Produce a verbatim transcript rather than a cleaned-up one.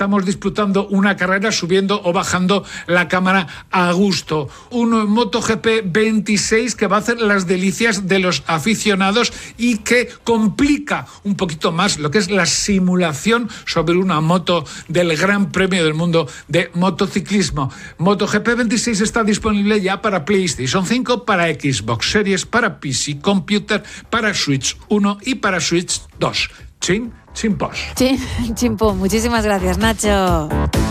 estamos disputando una carrera subiendo o bajando la cámara a gusto. Un MotoGP veintiséis que va a hacer las delicias de los aficionados y que complica un poquito más lo que es la simulación sobre una moto del Gran Premio del Mundo de motociclismo. MotoGP veintiséis está disponible ya para PlayStation cinco, para Xbox Series, para P C Computer, para Switch uno y para Switch dos. Chin, chin pos. Chin, chin pos. Muchísimas gracias, Nacho.